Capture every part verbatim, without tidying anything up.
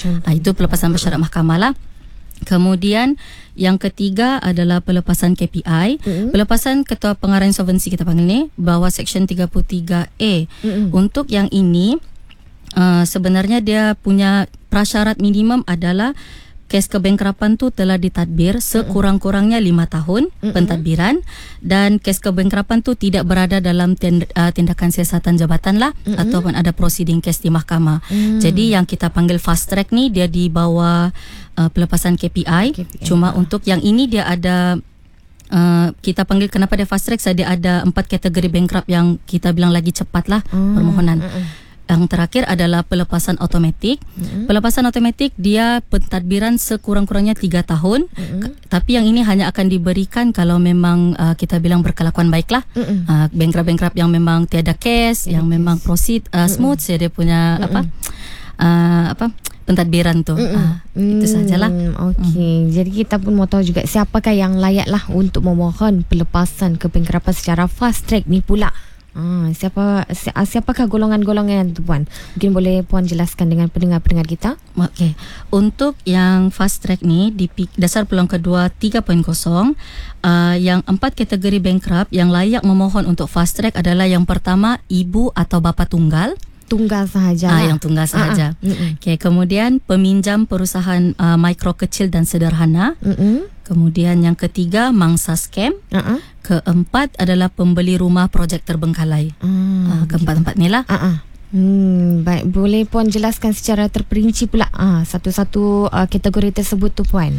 Ah, itu pelepasan bersyarat mahkamah lah. Kemudian yang ketiga adalah pelepasan K P I. Mm-hmm. Pelepasan Ketua Pengarah Insolvensi kita panggil ni, bawah Seksyen tiga puluh tiga A. Mm-hmm. Untuk yang ini uh, sebenarnya dia punya prasyarat minimum adalah kes kebengkrapan tu telah ditadbir sekurang-kurangnya lima tahun mm-hmm. pentadbiran, dan kes kebengkrapan tu tidak berada dalam tind- uh, tindakan siasatan jabatan lah, mm-hmm. ataupun ada proceeding kes di mahkamah. Mm. Jadi yang kita panggil fast track ni dia di bawah uh, pelepasan K P I. K P I. Cuma uh. untuk yang ini dia ada Uh, kita panggil, kenapa dia fast track, saya dia ada empat kategori bankrupt yang kita bilang lagi cepat lah mm. permohonan. Mm-mm. Yang terakhir adalah pelepasan automatik. Mm-hmm. Pelepasan automatik dia pentadbiran sekurang-kurangnya tiga tahun. Mm-hmm. K- tapi yang ini hanya akan diberikan kalau memang uh, kita bilang berkelakuan baiklah. Mm-hmm. Uh, bankrupt-bankrupt yang memang tiada case, tiada yang case. memang proceed uh, smooth, mm-hmm. dia punya mm-hmm. apa uh, apa pentadbiran tu. Mm-hmm. Uh, mm-hmm. Itu sajalah. Okey. Mm. Jadi kita pun mau tahu juga siapakah yang layaklah untuk memohon pelepasan kebengkrapan secara fast track ni pula. Ah, siapa si, siapakah golongan-golongan tu puan? Mungkin boleh puan jelaskan dengan pendengar-pendengar kita. Okey. Untuk yang fast track ni di dasar peluang kedua tiga titik kosong, uh, yang empat kategori bankrupt yang layak memohon untuk fast track adalah yang pertama ibu atau bapa tunggal. Tunggal sahaja. Ah, yang tunggal sahaja. Uh-uh. Okey, kemudian peminjam perusahaan uh, mikro kecil dan sederhana. Uh-uh. Kemudian yang ketiga mangsa scam. Uh-uh. Keempat adalah pembeli rumah projek terbengkalai. Uh, uh, keempat-empat ni lah. Uh-uh. Hmm, baik, boleh puan jelaskan secara terperinci pula uh, satu-satu uh, kategori tersebut tu puan.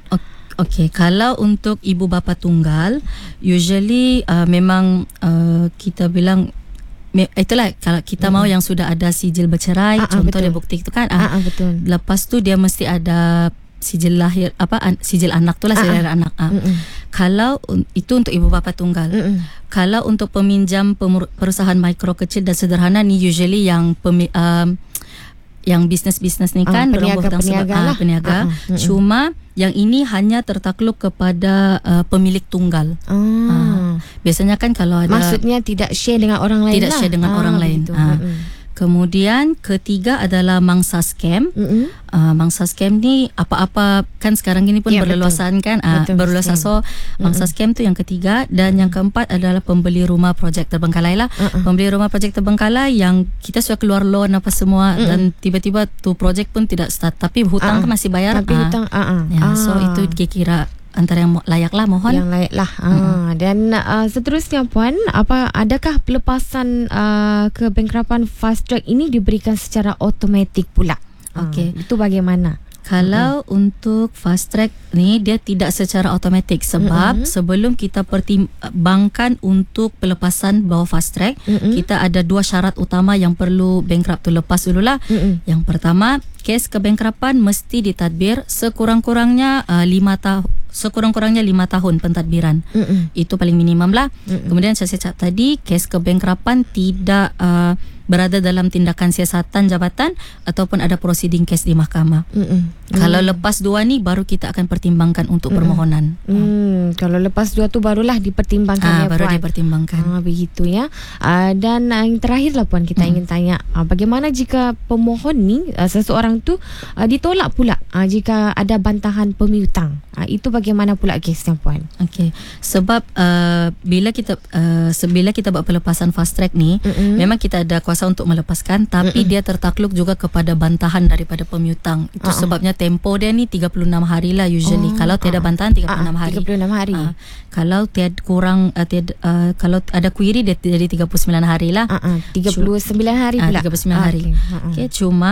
Okey, kalau untuk ibu bapa tunggal, usually uh, memang uh, kita bilang itulah, kalau kita mm-hmm. mau yang sudah ada sijil bercerai, ah, contoh dia bukti itu kan, ah, ah, betul. Lepas tu dia mesti ada sijil lahir, apa an, sijil anak tu lah, sijil ah, anak. Ah. Kalau itu untuk ibu bapa tunggal. Mm-mm. Kalau untuk peminjam pemur, perusahaan mikro kecil dan sederhana ni usually yang pemi, um, yang bisnes-bisnes ni kan, ah, peniaga, peniaga, sebab, ah, peniaga. Ah, ah. Cuma yang ini hanya tertakluk kepada uh, pemilik tunggal. Ah. Ah. Biasanya kan kalau ada, maksudnya tidak share dengan orang lain tidak lah. share dengan ah, orang lain. Ah. Kemudian ketiga adalah mangsa scam. Mm-hmm. Uh, mangsa scam ni apa-apa kan sekarang ini pun ya, berleluasan kan, uh, berleluasan. So mangsa mm-hmm. scam tu yang ketiga, dan mm-hmm. yang keempat adalah pembeli rumah projek terbengkalai lah. Uh-uh. Pembeli rumah projek terbengkalai yang kita sudah keluar loan apa semua, mm-hmm. dan tiba-tiba tu projek pun tidak start, tapi hutang uh-uh. kan masih bayar. Tapi uh, hutang uh-uh. ya, uh. so itu kira-kira antara yang layak lah mohon. Yang layak lah. Hmm. Dan uh, seterusnya puan, apa adakah pelepasan uh, kebengkrapan fast track ini diberikan secara automatik pula? Okey. Uh, itu bagaimana? Kalau mm-hmm. untuk fast track ni dia tidak secara automatik, sebab mm-hmm. sebelum kita pertimbangkan untuk pelepasan bawah fast track, mm-hmm. kita ada dua syarat utama yang perlu bankrupt tu lepas dululah. Mm-hmm. Yang pertama, kes kebengkrapan mesti ditadbir sekurang-kurangnya uh, lima tahun. Sekurang-kurangnya lima tahun pentadbiran. Mm-mm. Itu paling minimum lah. Mm-mm. Kemudian saya cakap tadi, kes kebengkrapan tidak uh, berada dalam tindakan siasatan jabatan ataupun ada proceeding kes di mahkamah. Mm-mm. Kalau mm. lepas dua ni baru kita akan pertimbangkan untuk Mm-mm. permohonan. Mm. Kalau lepas dua tu barulah dipertimbangkan. Ah, ya, baru puan. dipertimbangkan. Ah, begitu ya. Ah, dan uh, yang terakhir lah puan, kita mm. ingin tanya, ah, bagaimana jika pemohon ni uh, seseorang tu uh, ditolak pula uh, jika ada bantahan pemiutang? Ah, itu bagaimana pula kesnya puan? Okey, sebab uh, bila kita uh, bila kita buat pelepasan fast track ni, mm-hmm. memang kita ada kuasa untuk melepaskan, tapi mm-hmm. dia tertakluk juga kepada bantahan daripada pemiutang. Itu uh-uh. sebabnya tempo dia ni tiga puluh enam hari lah usually. Oh, kalau tiada uh-uh. bantahan tiga puluh enam hari. tiga puluh enam hari. Uh, kalau tiada kurang uh, tiada, uh, kalau ada query dia jadi tiga puluh sembilan hari lah. Uh-uh. tiga puluh sembilan hari pula. Uh, tiga puluh sembilan uh, hari. Okey, uh-uh. okay, cuma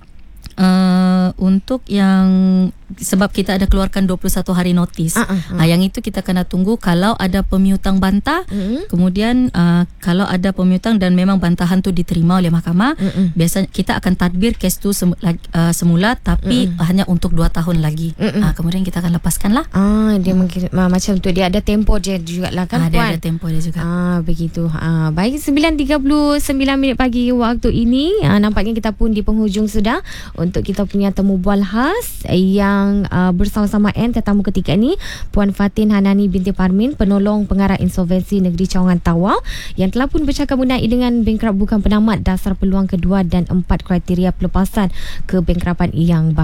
uh, untuk yang sebab kita ada keluarkan dua puluh satu hari notis. Uh, uh, uh. Uh, yang itu kita kena tunggu kalau ada pemiutang bantah. Uh-huh. Kemudian uh, kalau ada pemiutang dan memang bantahan tu diterima oleh mahkamah, uh-uh. biasanya kita akan tadbir kes tu sem- uh, semula, tapi uh-uh. hanya untuk dua tahun lagi. Uh-uh. Uh, kemudian kita akan lepaskan lah. Ah, dia uh. mungkin uh, macam tu, dia ada tempo dia juga lah kan, uh, dia ada tempo dia juga. Ah, begitu. Ah, baik, sembilan tiga puluh sembilan minit pagi waktu ini. Ah, nampaknya kita pun di penghujung sudah untuk kita punya temu bual khas yang Yang uh, bersama-sama N tetamu ketika ini, Puan Fatin Hanani binti Parmin, penolong pengarah insolvensi negeri Cawangan Tawau, yang telah pun bercakap mengenai dengan bankrupt bukan penamat, dasar peluang kedua dan empat kriteria pelepasan kebengkrapan yang